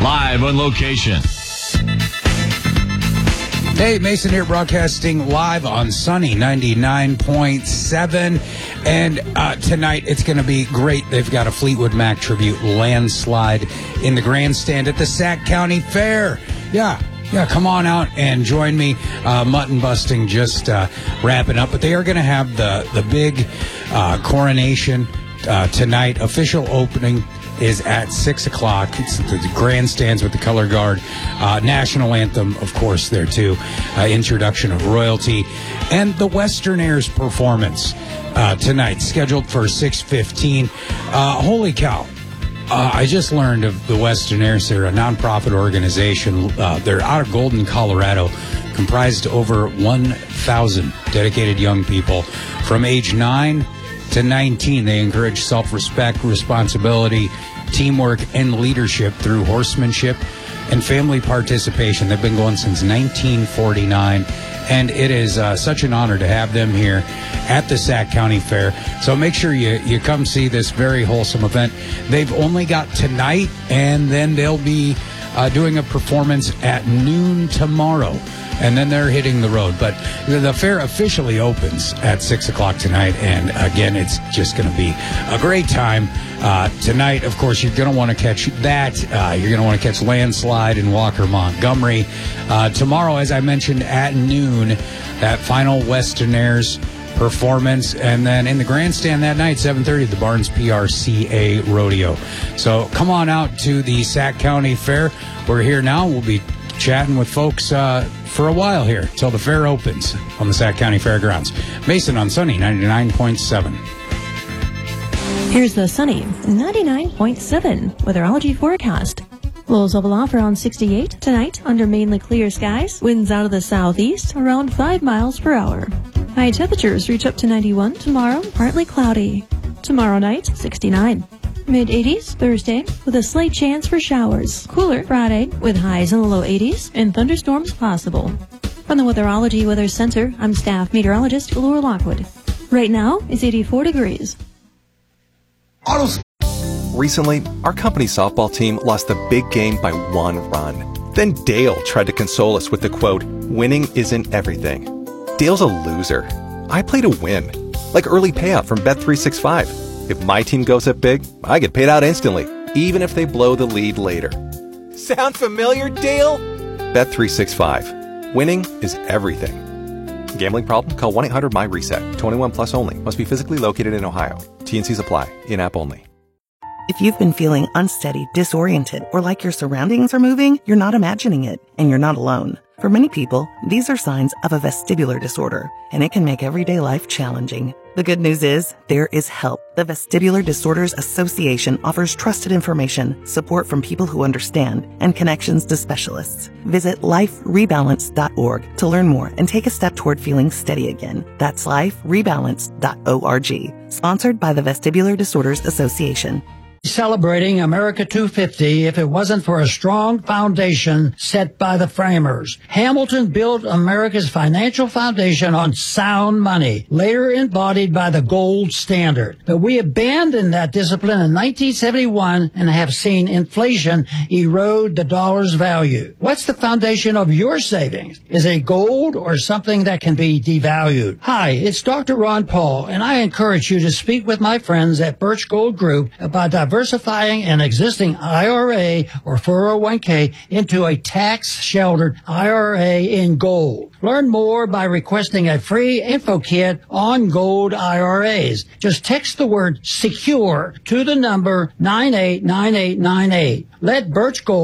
live on location. Hey, Mason here, broadcasting live on Sunny 99.7. And tonight it's going to be great. They've got a Fleetwood Mac tribute landslide in the grandstand at the Sac County Fair. Yeah, come on out and join me. Mutton busting just wrapping up. But they are going to have the big coronation tonight. Official opening is at 6 o'clock. It's the grandstands with the color guard. National anthem, of course, there too. Introduction of royalty. And the Western Airs performance tonight, scheduled for 6:15. Holy cow. I just learned of the Western Airs. They're a nonprofit organization. They're out of Golden, Colorado, comprised of over 1,000 dedicated young people from age 9 to 19. They encourage self-respect, responsibility, teamwork, and leadership through horsemanship and family participation. They've been going since 1949, and it is such an honor to have them here at the Sac County Fair. So make sure you come see this very wholesome event. They've only got tonight, and then they'll be doing a performance at noon tomorrow. And then they're hitting the road. But the fair officially opens at 6 o'clock tonight. And again, it's just going to be a great time. Tonight, of course, you're going to want to catch that. You're going to want to catch Landslide in Walker, Montgomery. Tomorrow, as I mentioned, at noon, that final Western Airs performance. And then in the grandstand that night, 7:30, the Barnes PRCA Rodeo. So come on out to the Sac County Fair. We're here now. We'll be chatting with folks for a while here till the fair opens on the Sac County Fairgrounds. Mason on Sunny 99.7. Here's the Sunny 99.7 weatherology forecast. Lows level off around 68 tonight under mainly clear skies. Winds out of the southeast around 5 miles per hour. High temperatures reach up to 91 tomorrow, partly cloudy. Tomorrow night, 69. Mid-80s Thursday with a slight chance for showers. Cooler Friday with highs in the low 80s and thunderstorms possible. From the Weatherology Weather Center, I'm staff meteorologist Laura Lockwood. Right now, it's 84 degrees. Recently, our company softball team lost the big game by 1 run. Then Dale tried to console us with the quote, "Winning isn't everything." Dale's a loser. I play to win. Like early payout from Bet365. If my team goes up big, I get paid out instantly, even if they blow the lead later. Sound familiar, Dale? Bet365. Winning is everything. Gambling problem? Call 1-800-MY-RESET. 21 plus only. Must be physically located in Ohio. T&Cs apply. In-app only. If you've been feeling unsteady, disoriented, or like your surroundings are moving, you're not imagining it, and you're not alone. For many people, these are signs of a vestibular disorder, and it can make everyday life challenging. The good news is, there is help. The Vestibular Disorders Association offers trusted information, support from people who understand, and connections to specialists. Visit liferebalance.org to learn more and take a step toward feeling steady again. That's liferebalance.org. Sponsored by the Vestibular Disorders Association. Celebrating America 250 if it wasn't for a strong foundation set by the framers. Hamilton built America's financial foundation on sound money, later embodied by the gold standard. But we abandoned that discipline in 1971 and have seen inflation erode the dollar's value. What's the foundation of your savings? Is it gold or something that can be devalued? Hi, it's Dr. Ron Paul, and I encourage you to speak with my friends at Birch Gold Group about diversifying an existing IRA or 401k into a tax-sheltered IRA in gold. Learn more by requesting a free info kit on gold IRAs. Just text the word SECURE to the number 989898. Let Birch Gold